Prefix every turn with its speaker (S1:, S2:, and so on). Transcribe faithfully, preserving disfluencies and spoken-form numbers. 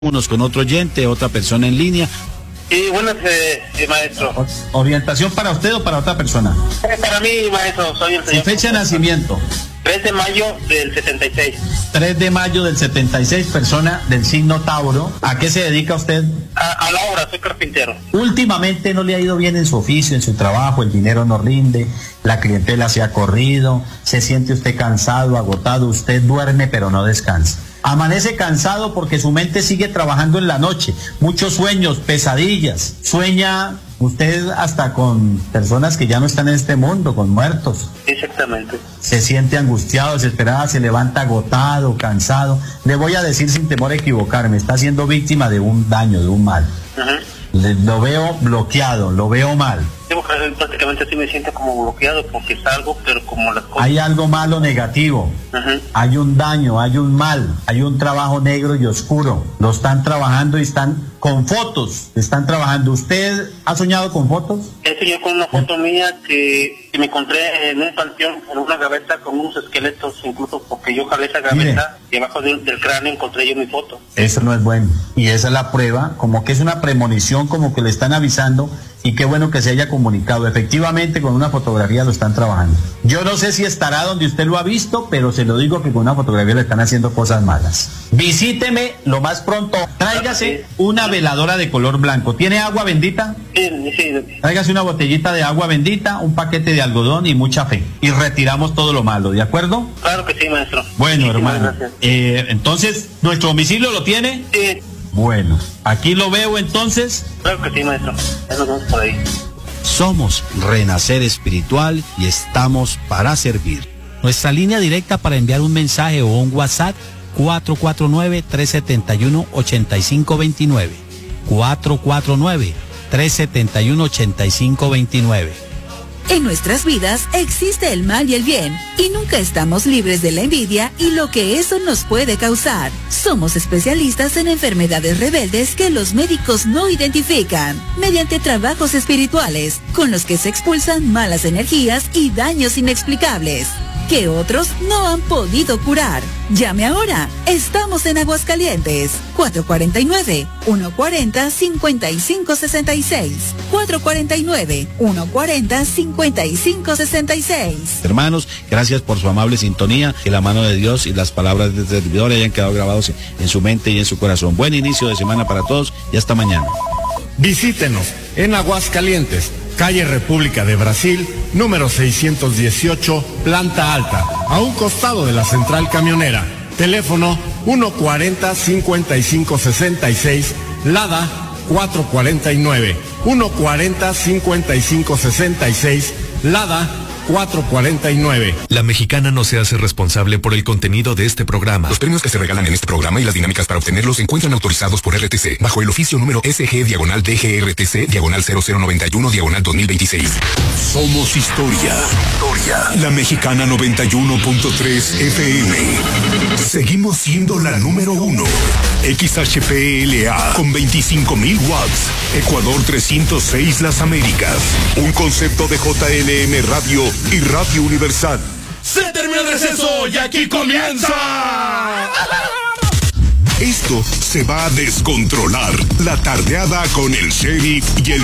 S1: Unos con otro oyente, otra persona en línea.
S2: Sí, buenas, eh, eh, maestro.
S1: ¿Orientación para usted o para otra persona?
S2: Eh, para mí, maestro, soy el señor.
S1: ¿Su fecha de nacimiento?
S2: tres de mayo del setenta y seis.
S1: tres de mayo del setenta y seis, persona del signo Tauro. ¿A qué se dedica usted?
S2: A, a la obra, soy carpintero.
S1: Últimamente no le ha ido bien en su oficio, en su trabajo, el dinero no rinde, la clientela se ha corrido, se siente usted cansado, agotado, usted duerme pero no descansa. Amanece cansado porque su mente sigue trabajando en la noche, muchos sueños, pesadillas, sueña usted hasta con personas que ya no están en este mundo, con muertos.
S2: Exactamente.
S1: Se siente angustiado, desesperado, se levanta agotado, cansado. Le voy a decir sin temor a equivocarme, está siendo víctima de un daño, de un mal.
S2: Uh-huh.
S1: Le, lo veo bloqueado, lo veo mal.
S2: Yo prácticamente así me siento como bloqueado porque salgo, pero como las cosas...
S1: Hay algo malo negativo,
S2: uh-huh.
S1: Hay un daño, hay un mal, hay un trabajo negro y oscuro. Lo están trabajando y están con fotos, están trabajando. ¿Usted ha soñado con fotos?
S2: He soñado con una foto mía que, que me encontré en un panteón, en una gaveta con unos esqueletos, incluso porque yo jalé esa gaveta. Mire, y debajo del, del cráneo encontré yo mi foto.
S1: Eso no es bueno. Y esa es la prueba, como que es una premonición, como que le están avisando. Y qué bueno que se haya comunicado. Efectivamente, con una fotografía lo están trabajando. Yo no sé si estará donde usted lo ha visto, pero se lo digo que con una fotografía le están haciendo cosas malas. Visíteme lo más pronto. Tráigase una veladora de color blanco. ¿Tiene agua bendita?
S2: Sí, sí.
S1: Tráigase una botellita de agua bendita, un paquete de algodón y mucha fe. Y retiramos todo lo malo, ¿de acuerdo?
S2: Claro que sí, maestro.
S1: Bueno,
S2: Muchísimas
S1: hermano.
S2: Gracias.
S1: Eh, entonces, ¿nuestro domicilio lo tiene?
S2: Sí.
S1: Bueno, aquí lo veo entonces.
S2: Claro que sí, maestro. Ya nos vemos por ahí.
S1: Somos Renacer Espiritual y estamos para servir. Nuestra línea directa para enviar un mensaje o un WhatsApp, cuatro cuatro nueve, tres siete uno, ocho cinco dos nueve. cuatro cuatro nueve, tres siete uno, ocho cinco dos nueve.
S3: En nuestras vidas existe el mal y el bien, y nunca estamos libres de la envidia y lo que eso nos puede causar. Somos especialistas en enfermedades rebeldes que los médicos no identifican, mediante trabajos espirituales, con los que se expulsan malas energías y daños inexplicables, que otros no han podido curar. Llame ahora, estamos en Aguascalientes, cuatro cuatro nueve, uno cuatro cero, cinco cinco seis seis, cuatro cuatro nueve, uno cuatro cero, cinco cinco seis seis.
S1: Hermanos, gracias por su amable sintonía, que la mano de Dios y las palabras del servidor hayan quedado grabados en su mente y en su corazón. Buen inicio de semana para todos y hasta mañana.
S4: Visítenos en Aguascalientes, calle República de Brasil, número seiscientos dieciocho, planta alta, a un costado de la central camionera. Teléfono uno cuatro cero, cinco cinco seis seis, Lada cuatro cuatro nueve, uno cuatro cero, cinco cinco seis seis, Lada cuatro cuatro nueve.
S5: La Mexicana no se hace responsable por el contenido de este programa.
S6: Los premios que se regalan en este programa y las dinámicas para obtenerlos se encuentran autorizados por R T C bajo el oficio número S G diagonal D G R T C diagonal cero cero noventa y uno diagonal dos mil veintiséis.
S7: Somos historia. Historia. La Mexicana noventa y uno punto tres F M. Seguimos siendo la número uno. X H P L A con veinticinco mil watts. Ecuador trescientos seis Las Américas. Un concepto de J L M Radio y Radio Universal.
S8: Se terminó el receso y aquí comienza.
S7: Esto se va a descontrolar. La tardeada con el sheriff y el